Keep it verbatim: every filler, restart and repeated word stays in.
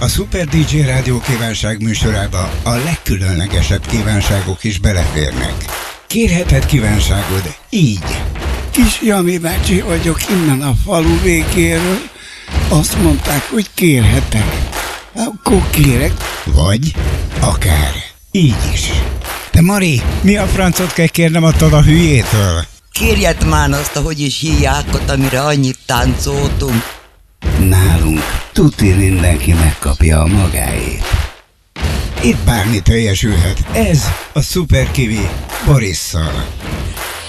A Super dé dzsé Rádió kívánság műsorába a legkülönlegesebb kívánságok is beleférnek. Kérheted kívánságod így. Kis Jani bácsi vagyok innen a falu végéről. Azt mondták, hogy kérhetek. Akkor kérek. Vagy akár így is. De Mari, mi a francot kell kérnem attól a hülyétől? Kérjed már azt, ahogy is híjákat, amire annyit táncoltunk. Nálunk tuti mindenki megkapja a magáét. Itt bármi teljesülhet. Ez a Super Kiwi Borisszal.